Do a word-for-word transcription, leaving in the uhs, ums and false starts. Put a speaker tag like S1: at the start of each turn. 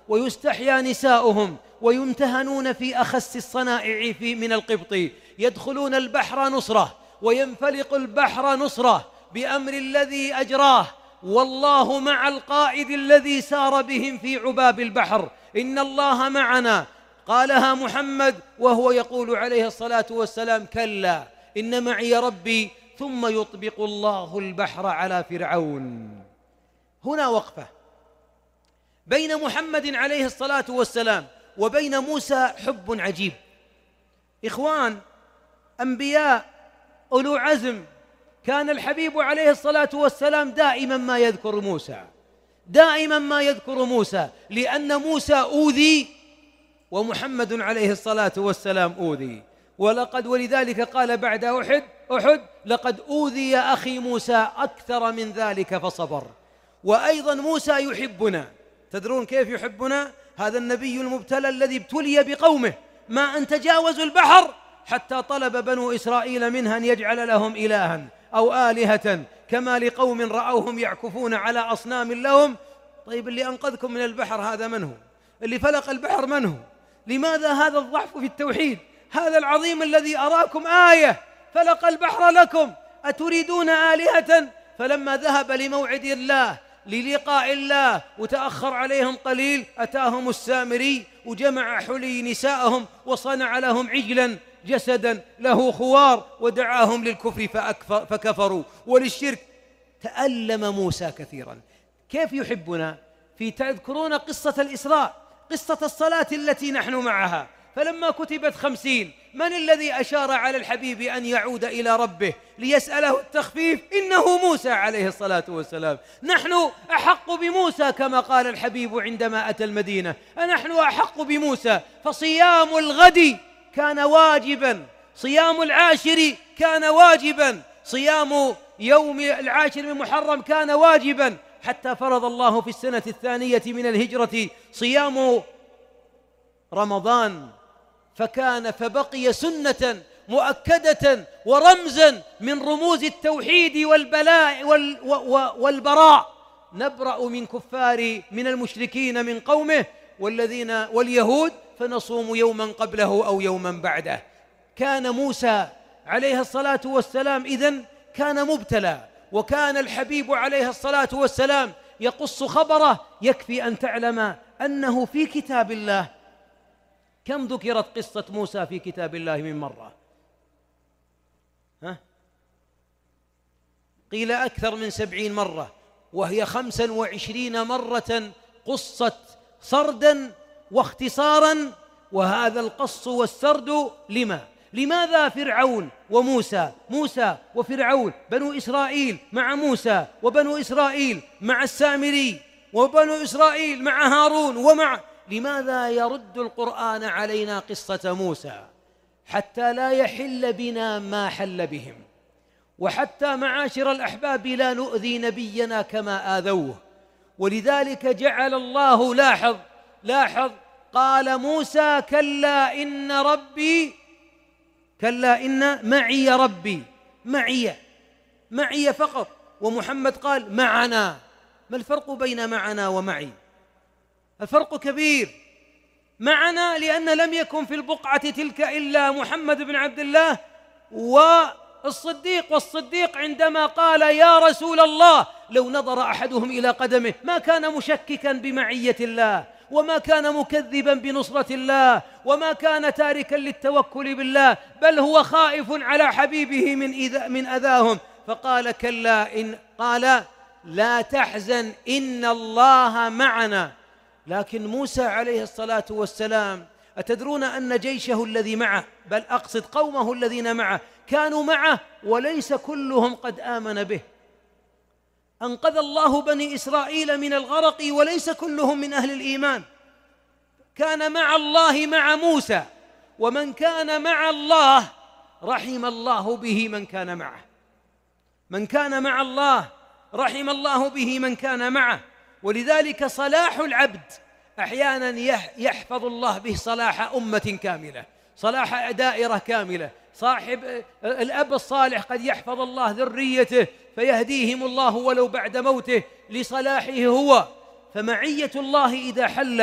S1: ويستحيا نساؤهم ويمتهنون في أخس الصنائع في من القبط، يدخلون البحر نصرة وينفلق البحر نصرة بأمر الذي أجراه، والله مع القائد الذي سار بهم في عباب البحر، إن الله معنا. قالها محمد وهو يقول عليه الصلاة والسلام: كلا إن معي ربي، ثم يطبق الله البحر على فرعون. هنا وقفة بين محمد عليه الصلاة والسلام وبين موسى حب عجيب. إخوان، أنبياء أولو عزم، كان الحبيب عليه الصلاة والسلام دائما ما يذكر موسى، دائما ما يذكر موسى، لأن موسى أوذي ومحمد عليه الصلاة والسلام أوذي. ولقد ولذلك قال بعد أحد أحد لقد أوذي أخي موسى أكثر من ذلك فصبر. وأيضا موسى يحبنا. تدرون كيف يحبنا؟ هذا النبي المبتلى الذي ابتلي بقومه، ما أن تجاوزوا البحر حتى طلب بنو إسرائيل منها أن يجعل لهم إلها أو آلهة كما لقوم رأوهم يعكفون على أصنام لهم. طيب، اللي أنقذكم من البحر هذا من هو؟ اللي فلق البحر من هو؟ لماذا هذا الضعف في التوحيد؟ هذا العظيم الذي أراكم آية فلق البحر لكم، أتريدون آلهة؟ فلما ذهب لموعد الله للقاء الله وتأخر عليهم قليل، أتاهم السامري وجمع حلي نساءهم وصنع لهم عجلا جسدا له خوار ودعاهم للكفر فكفروا وللشرك. تألم موسى كثيرا. كيف يحبنا؟ في تذكرون قصة الإسراء، قصة الصلاة التي نحن معها، فلما كتبت خمسين من الذي أشار على الحبيب أن يعود إلى ربه ليسأله التخفيف؟ إنه موسى عليه الصلاة والسلام. نحن أحق بموسى كما قال الحبيب عندما أتى المدينة: نحن أحق بموسى. فصيام الغد كان واجبا، صيام العاشر كان واجبا، صيام يوم العاشر من محرم كان واجبا، حتى فرض الله في السنة الثانية من الهجرة صيام رمضان، فكان فبقي سنة مؤكدة ورمزا من رموز التوحيد والبلاء والبراء. نبرأ من كفار من المشركين من قومه والذين واليهود، فنصوم يوما قبله أو يوما بعده. كان موسى عليه الصلاة والسلام إذن كان مبتلى، وكان الحبيب عليه الصلاة والسلام يقص خبره. يكفي أن تعلم أنه في كتاب الله كم ذكرت قصة موسى في كتاب الله من مرة؟ ها؟ قيل أكثر من سبعين مرة، وهي خمسا وعشرين مرة قصت سردا واختصارا. وهذا القص والسرد لما؟ لماذا فرعون وموسى، موسى وفرعون، بنو إسرائيل مع موسى، وبنو إسرائيل مع السامري، وبنو إسرائيل مع هارون ومع لماذا يرد القرآن علينا قصة موسى؟ حتى لا يحل بنا ما حل بهم، وحتى معاشر الأحباب لا نؤذي نبينا كما آذوه. ولذلك جعل الله، لاحظ لاحظ قال موسى: كلا إن ربي، كلا إن معي ربي، معي معي فقط. ومحمد قال معنا. ما الفرق بين معنا ومعي؟ الفرق كبير. معنا لأن لم يكن في البقعة تلك إلا محمد بن عبد الله والصديق، والصديق عندما قال يا رسول الله لو نظر أحدهم إلى قدمه ما كان مشككا بمعية الله، وما كان مكذبا بنصرة الله، وما كان تاركا للتوكل بالله، بل هو خائف على حبيبه من إذا من أذاهم. فقال كلا إن قال لا تحزن إن الله معنا. لكن موسى عليه الصلاة والسلام، أتدرون أن جيشه الذي معه، بل أقصد قومه الذين معه، كانوا معه وليس كلهم قد آمن به. أنقذ الله بني إسرائيل من الغرق وليس كلهم من أهل الإيمان. كان مع الله مع موسى، ومن كان مع الله رحم الله به من كان معه. من كان مع الله رحم الله به من كان معه. ولذلك صلاح العبد أحيانا يحفظ الله به صلاح أمة كاملة، صلاح دائرة كاملة. صاحب الأب الصالح قد يحفظ الله ذريته فيهديهم الله ولو بعد موته لصلاحه هو. فمعية الله إذا حل